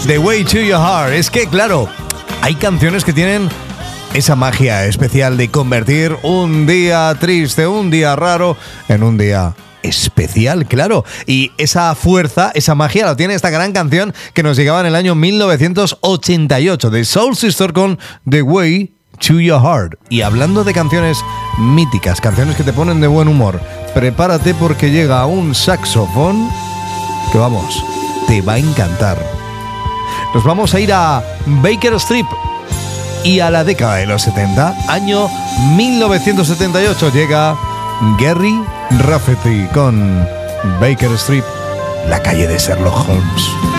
The Way to Your Heart. Es que, claro, hay canciones que tienen esa magia especial de convertir un día triste, un día raro, en un día especial, claro. Y esa fuerza, esa magia la tiene esta gran canción que nos llegaba en el año 1988 de Soul Sister con The Way to Your Heart. Y hablando de canciones míticas, canciones que te ponen de buen humor, prepárate porque llega un saxofón que, vamos, te va a encantar. Nos vamos a ir a Baker Street y a la década de los 70, año 1978, llega Gerry Rafferty con Baker Street, la calle de Sherlock Holmes.